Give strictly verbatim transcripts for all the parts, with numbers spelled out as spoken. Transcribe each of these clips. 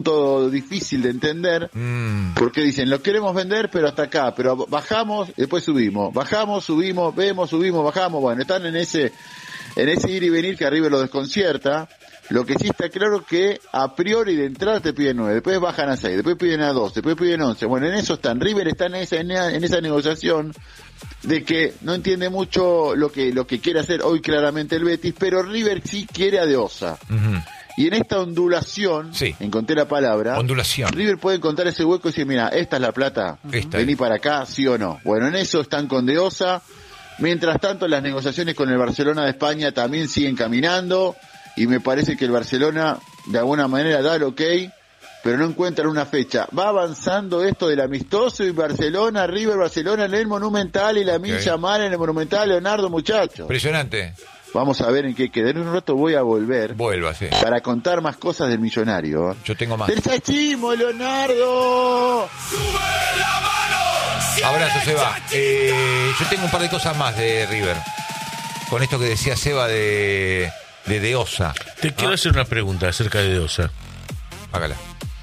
todo difícil de entender, mm. porque dicen, lo queremos vender, pero hasta acá, pero bajamos, después subimos, bajamos, subimos, vemos, subimos, bajamos, bueno, están en ese, en ese ir y venir que a River lo desconcierta. Lo que sí está claro que a priori de entrada te piden nueve, después bajan a seis, después piden a doce, después piden once. Bueno, en eso están. River está en esa, en esa negociación de que no entiende mucho lo que lo que quiere hacer hoy claramente el Betis, pero River sí quiere a De Osa. Uh-huh. Y en esta ondulación, sí. encontré la palabra, ondulación. River puede encontrar ese hueco y decir, mira, esta es la plata, esta vení es. para acá, sí o no. Bueno, en eso están con De Osa. Mientras tanto, las negociaciones con el Barcelona de España también siguen caminando. Y me parece que el Barcelona de alguna manera da el ok, pero no encuentran una fecha. Va avanzando esto del amistoso y Barcelona, River, Barcelona en el Monumental y la okay. Milla Mar en el Monumental, Leonardo, muchachos. Impresionante. Vamos a ver en qué queda. En un rato voy a volver. Vuelva, sí. Para contar más cosas del millonario. Yo tengo más. ¡Del Chachimo, Leonardo! ¡Sube la mano! Abrazo, Seba. Eh, yo tengo un par de cosas más de River. Con esto que decía Seba de... de De Osa. Te quiero ¿Ah? hacer una pregunta acerca de De Osa. Hágala.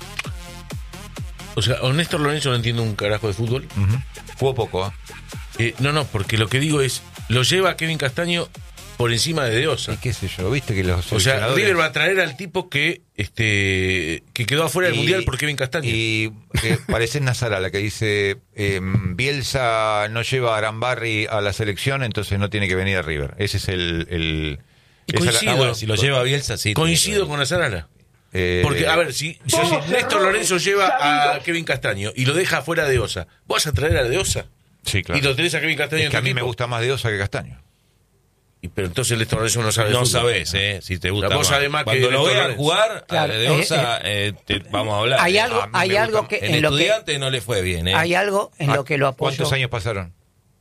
O sea, a Néstor Lorenzo no entiende un carajo de fútbol. Uh-huh. Jugó poco, ¿eh? ¿eh? No, no, porque lo que digo es, lo lleva a Kevin Castaño por encima de De Osa. ¿Y qué sé yo? ¿Viste que los O sea, River va a traer al tipo que este que quedó afuera del y, Mundial por Kevin Castaño. Y eh, parece Nazara la que dice eh, Bielsa no lleva a Arambarri a la selección, entonces no tiene que venir a River. Ese es el... el Coincido, ah, bueno, si lo lleva a Bielsa, sí. Coincido con Azarala. Eh, Porque, a ver, si, si, si Néstor Lorenzo lleva a Kevin Castaño y lo deja fuera de Osa, ¿vas a traer a De Osa? Sí, claro. Y lo tenés a Kevin Castaño es en que tu a mí equipo. me gusta más De Osa que Castaño. Y, pero entonces Néstor Lorenzo no sabe. No sabes, ¿eh? Si te gusta. Vos además Cuando que lo veas Lorenzo. jugar, claro, a De Osa, eh, eh, eh, te, vamos a hablar. Hay algo, hay algo gusta, que en, en lo Estudiante que no le fue bien, ¿eh? Hay algo en ah, lo que lo apoyo. ¿Cuántos años pasaron?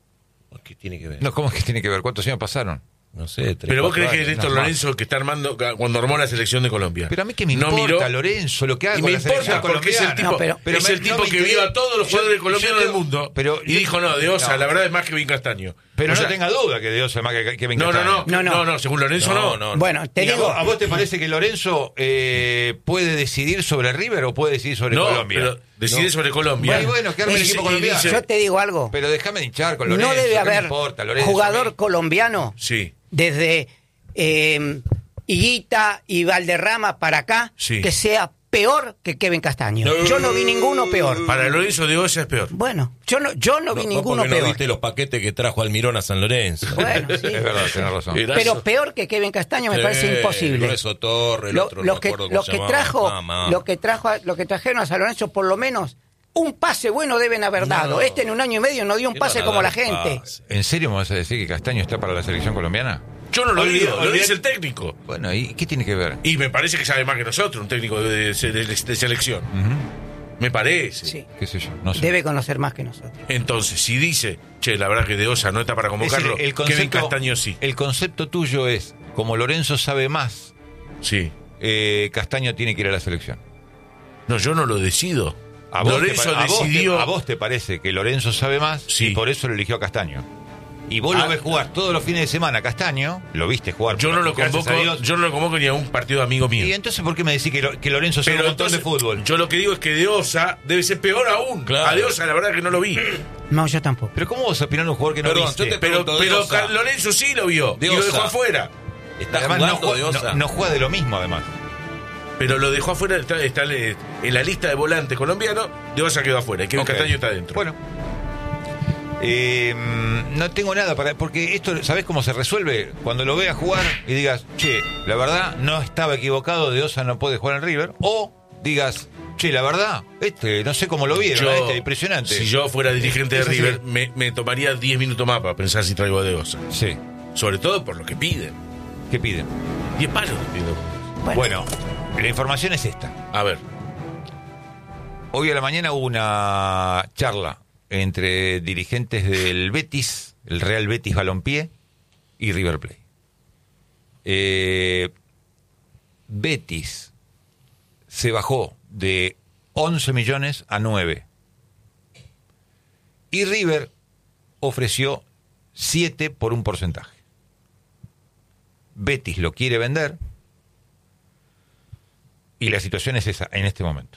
¿Qué tiene que ver? No, ¿cómo es que tiene que ver? ¿Cuántos años pasaron? No sé, tres, pero vos crees que años, es Néstor no, Lorenzo que está armando cuando armó la selección de Colombia. Pero a mí que me no importa, miró, Lorenzo, lo que haga y con me la selección importa porque es el tipo, no, pero, pero es me, el tipo no que interesa. vio a todos los jugadores yo, colombianos yo, del mundo pero, y dijo, no, De Osa, no. la verdad es más que Kevin Castaño. Pero o no sea, tenga duda que De Osa es más que Kevin no, Castaño. no, no, no, no, no, según Lorenzo no. no, no. Bueno, te ¿Y digo... ¿A vos te parece que Lorenzo eh, puede decidir sobre River o puede decidir sobre no, Colombia? pero decide no. sobre Colombia. Y bueno, que arme el Es- equipo y colombiano. Yo te digo algo. Pero déjame de hinchar con Lorenzo. No debe ¿qué haber me importa, Lorenzo, jugador a mí? colombiano Sí. desde eh, Higuita y Valderrama para acá Sí. que sea peor que Kevin Castaño. No. Yo no vi ninguno peor. Para Lorenzo De Osa es peor. Bueno, yo no, yo no vi No, ninguno porque no peor. viste los paquetes que trajo Almirón a San Lorenzo. Bueno, sí. Es verdad, tenés razón. Era Pero eso. peor que Kevin Castaño me Sí, parece imposible. el Grueso Torre, el Lo, otro, lo no que, me acuerdo lo cómo se que llamaba. trajo, Mamá. lo que trajo, a- lo que trajeron a San Lorenzo, por lo menos un pase bueno deben haber dado. No. Este en un año y medio no dio un ¿Qué pase van a como la dar gente. pase? ¿En serio me vas a decir que Castaño está para la selección colombiana? Yo no lo Olvida- digo, lo olvida- dice el técnico. Bueno, ¿y qué tiene que ver? Y me parece que sabe más que nosotros, un técnico de, de- de- de selección. Uh-huh. Me parece. Sí. ¿Qué sé yo? No sé. Debe conocer más que nosotros. Entonces, si dice, che, la verdad que De Osa no está para convocarlo, Es el, el Kevin concepto, Castaño sí. El concepto tuyo es, como Lorenzo sabe más, Sí. eh, Castaño tiene que ir a la selección. No, yo no lo decido. ¿A vos, Lorenzo te, pa- a vos decidió. te- a vos te parece que Lorenzo sabe más Sí. y por eso lo eligió a Castaño? Y vos Ah. lo ves jugar todos los fines de semana a Castaño, lo viste jugar. Yo no lo gracias convoco, a Dios. yo no lo convoco ni a un partido de amigo mío. Y entonces, ¿por qué me decís que, lo- que Lorenzo sabe un montón de fútbol? Yo lo que digo es que De Osa debe ser peor aún. Claro. A De Osa, la verdad que no lo vi. No, yo tampoco. Pero ¿cómo vas a opinar de un jugador que no Perdón, viste? yo te- Pero, Pregunto, De pero Osa. Car- Lorenzo sí lo vio. De y lo Osa. dejó afuera. Está Además, no, jugando De juega, Osa. no, no juega de lo mismo, además. Pero lo dejó afuera, está, está en la lista de volantes colombianos, De Osa quedó afuera. Y Kevin Ok. Castaño está dentro. Bueno. Eh, no tengo nada para... Porque esto, ¿sabés cómo se resuelve? Cuando lo veas jugar y digas, che, la verdad, no estaba equivocado, De Osa no puede jugar en River. O digas, che, la verdad, este, no sé cómo lo vieron, Yo- este, impresionante. Si yo fuera dirigente de Es así. River, me, me tomaría diez minutos más para pensar si traigo a De Osa. Sí. Sobre todo por lo que piden. ¿Qué piden? diez palos piden. Bueno, Bueno, la información es esta. A ver. Hoy a la mañana hubo una charla entre dirigentes del Betis, el Real Betis Balompié y River Plate. Eh, Betis se bajó de once millones a nueve. Y River ofreció siete por un porcentaje. Betis lo quiere vender. Y la situación es esa en este momento.